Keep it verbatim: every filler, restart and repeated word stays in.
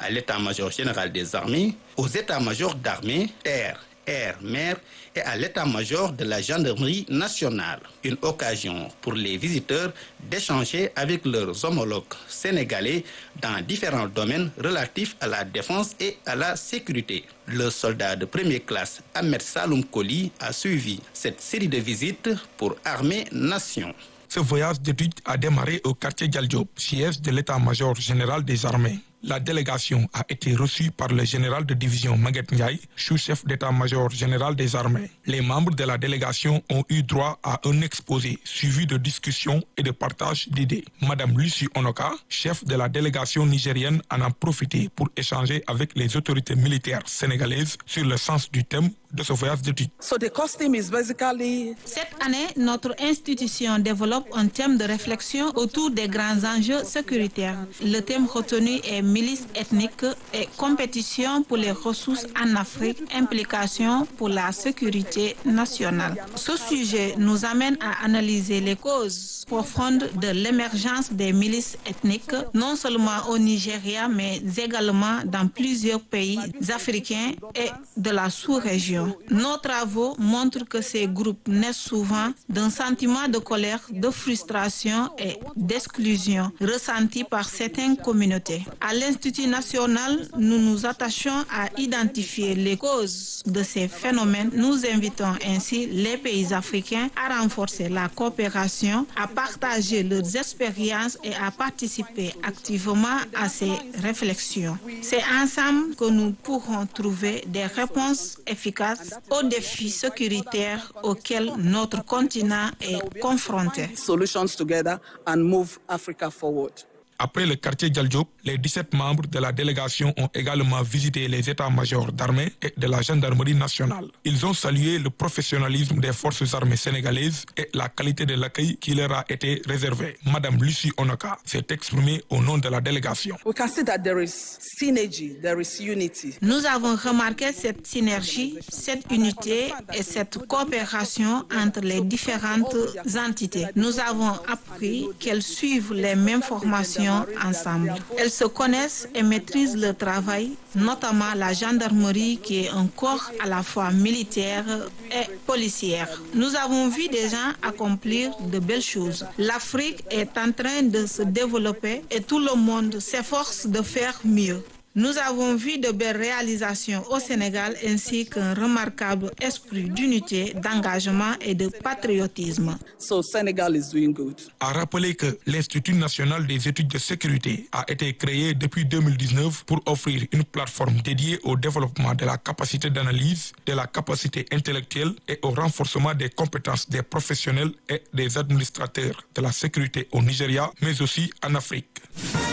à l'état-major général des armées, aux états-majors d'armée, terre, air, mer et à l'état-major de la gendarmerie nationale. Une occasion pour les visiteurs d'échanger avec leurs homologues sénégalais dans différents domaines relatifs à la défense et à la sécurité. Le soldat de première classe Ahmed Saloum Koli a suivi cette série de visites pour Armée Nation. Ce voyage d'études a démarré au quartier Dialdiop, siège de l'état-major général des armées. La délégation a été reçue par le général de division Maguette Ndiaye, sous-chef d'état-major général des armées. Les membres de la délégation ont eu droit à un exposé suivi de discussions et de partage d'idées. Madame Lucie Onoka, chef de la délégation nigérienne, en a profité pour échanger avec les autorités militaires sénégalaises sur le sens du thème de ce voyage d'études. So the costume is basically... Cette année, notre institution développe un thème de réflexion autour des grands enjeux sécuritaires. Le thème retenu est milices ethniques et compétition pour les ressources en Afrique, implication pour la sécurité nationale. Ce sujet nous amène à analyser les causes profondes de l'émergence des milices ethniques, non seulement au Nigeria, mais également dans plusieurs pays africains et de la sous-région. Nos travaux montrent que ces groupes naissent souvent d'un sentiment de colère, de frustration et d'exclusion ressenti par certaines communautés. À l'Institut national, nous nous attachons à identifier les causes de ces phénomènes. Nous invitons ainsi les pays africains à renforcer la coopération, à partager leurs expériences et à participer activement à ces réflexions. C'est ensemble que nous pourrons trouver des réponses efficaces aux défis sécuritaires auxquels notre continent est confronté. Solutions together and move Africa forward. Après le quartier Dialdiop, les dix-sept membres de la délégation ont également visité les états-majors d'armée et de la gendarmerie nationale. Ils ont salué le professionnalisme des forces armées sénégalaises et la qualité de l'accueil qui leur a été réservé. Madame Lucie Onoka s'est exprimée au nom de la délégation. We can see that there is synergy, there is unity. Nous avons remarqué cette synergie, cette unité et cette coopération entre les différentes entités. Nous avons appris qu'elles suivent les mêmes formations ensemble. Elles se connaissent et maîtrisent le travail, notamment la gendarmerie qui est un corps à la fois militaire et policière. Nous avons vu des gens accomplir de belles choses. L'Afrique est en train de se développer et tout le monde s'efforce de faire mieux. Nous avons vu de belles réalisations au Sénégal ainsi qu'un remarquable esprit d'unité, d'engagement et de patriotisme. So Senegal is doing good. A rappelé que l'Institut national des études de sécurité a été créé depuis deux mille dix-neuf pour offrir une plateforme dédiée au développement de la capacité d'analyse, de la capacité intellectuelle et au renforcement des compétences des professionnels et des administrateurs de la sécurité au Nigeria, mais aussi en Afrique.